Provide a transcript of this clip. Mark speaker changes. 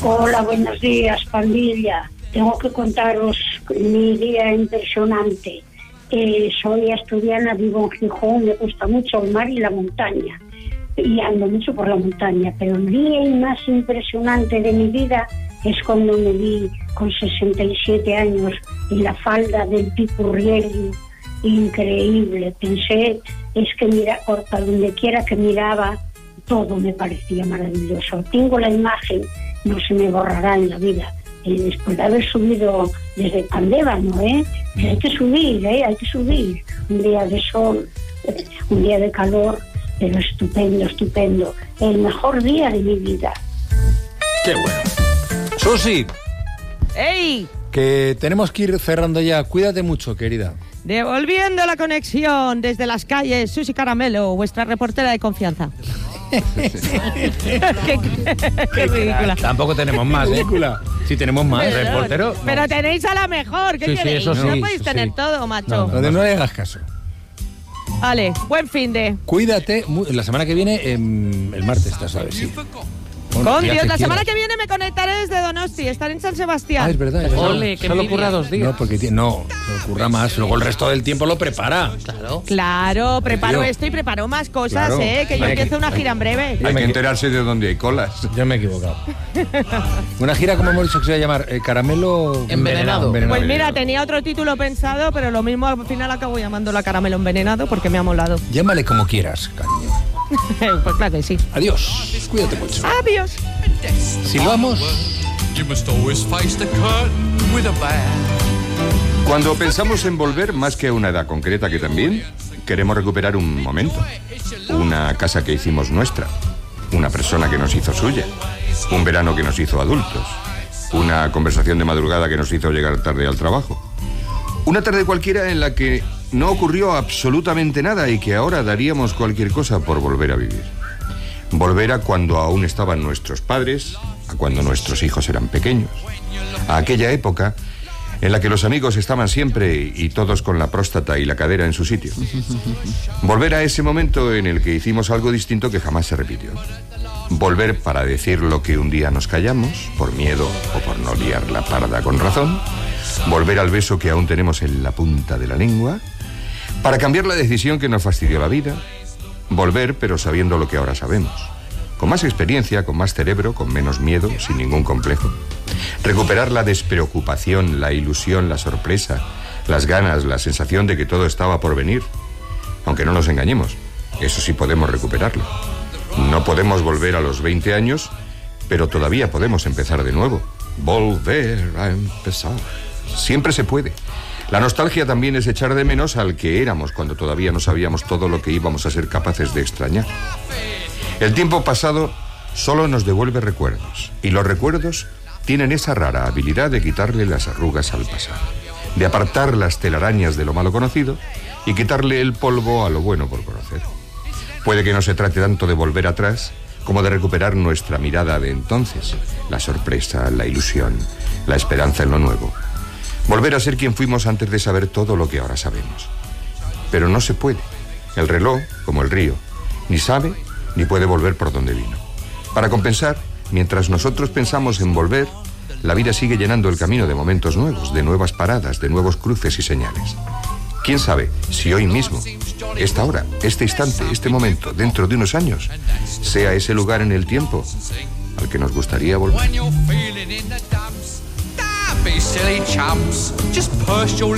Speaker 1: Hola, buenos días, pandilla. Tengo que contaros mi día impresionante. Soy asturiana, vivo en Gijón, me gusta mucho el mar y la montaña. Y ando mucho por la montaña, pero el día más impresionante de mi vida es cuando me vi con 67 años en la falda del Picurriello. Increíble. Pensé, es que mira, por donde quiera que miraba, todo me parecía maravilloso. Tengo la imagen, no se me borrará en la vida. Después de haber subido desde Pandébano, que hay que subir, hay que subir. Un día de sol, un día de calor, pero estupendo, estupendo. El mejor día de mi vida.
Speaker 2: ¡Qué bueno! Susi.
Speaker 3: ¡Ey!
Speaker 2: Que tenemos que ir cerrando ya. Cuídate mucho, querida.
Speaker 3: Devolviendo la conexión desde las calles, Susi Caramelo, vuestra reportera de confianza. qué ridícula.
Speaker 2: Tampoco tenemos más, ridícula. Sí, tenemos más, reportero.
Speaker 3: Pero tenéis a la mejor, ¿qué queréis?
Speaker 2: Eso sí,
Speaker 3: no podéis tener todo, macho.
Speaker 2: No le hagas caso.
Speaker 3: Vale, buen fin de.
Speaker 2: Cuídate, la semana que viene, el martes, ¿sabes? Sí. Bueno,
Speaker 3: con Dios, la semana que viene me conectaré desde Donosti, estaré en San Sebastián.
Speaker 2: Ah, es verdad.
Speaker 4: Ole, que solo ocurra 2 días.
Speaker 2: No, porque no ocurra más. Luego el resto del tiempo lo prepara.
Speaker 3: Claro, preparo esto y preparo más cosas,
Speaker 2: claro.
Speaker 3: Que yo empiezo una gira en breve.
Speaker 5: Hay que enterarse de dónde hay colas.
Speaker 2: Yo me he equivocado. Una gira, como hemos dicho que se va a llamar, Caramelo
Speaker 4: Envenenado.
Speaker 3: Pues mira, tenía otro título pensado, pero lo mismo al final acabo llamándola Caramelo Envenenado porque me ha molado.
Speaker 2: Llámale como quieras, cariño.
Speaker 3: Pues claro que sí.
Speaker 2: Adiós. Cuídate mucho.
Speaker 3: Adiós.
Speaker 2: Si lo vamos.
Speaker 5: Cuando pensamos en volver, más que a una edad concreta que también, queremos recuperar un momento. Una casa que hicimos nuestra. Una persona que nos hizo suya. Un verano que nos hizo adultos. Una conversación de madrugada que nos hizo llegar tarde al trabajo. Una tarde cualquiera en la que no ocurrió absolutamente nada y que ahora daríamos cualquier cosa por volver a vivir. Volver a cuando aún estaban nuestros padres, a cuando nuestros hijos eran pequeños. A aquella época en la que los amigos estaban siempre y todos con la próstata y la cadera en su sitio. Volver a ese momento en el que hicimos algo distinto que jamás se repitió. Volver para decir lo que un día nos callamos, por miedo o por no liar la parda con razón. Volver al beso que aún tenemos en la punta de la lengua. Para cambiar la decisión que nos fastidió la vida. Volver, pero sabiendo lo que ahora sabemos. Con más experiencia, con más cerebro, con menos miedo, sin ningún complejo. Recuperar la despreocupación, la ilusión, la sorpresa, las ganas, la sensación de que todo estaba por venir. Aunque no nos engañemos, eso sí podemos recuperarlo. No podemos volver a los 20 años, pero todavía podemos empezar de nuevo. Volver a empezar. Siempre se puede. La nostalgia también es echar de menos al que éramos cuando todavía no sabíamos todo lo que íbamos a ser capaces de extrañar. El tiempo pasado solo nos devuelve recuerdos, y los recuerdos tienen esa rara habilidad de quitarle las arrugas al pasado, de apartar las telarañas de lo malo conocido y quitarle el polvo a lo bueno por conocer. Puede que no se trate tanto de volver atrás como de recuperar nuestra mirada de entonces, la sorpresa, la ilusión, la esperanza en lo nuevo. Volver a ser quien fuimos antes de saber todo lo que ahora sabemos. Pero no se puede. El reloj, como el río, ni sabe ni puede volver por donde vino. Para compensar, mientras nosotros pensamos en volver, la vida sigue llenando el camino de momentos nuevos, de nuevas paradas, de nuevos cruces y señales. ¿Quién sabe si hoy mismo, esta hora, este instante, este momento, dentro de unos años, sea ese lugar en el tiempo al que nos gustaría volver?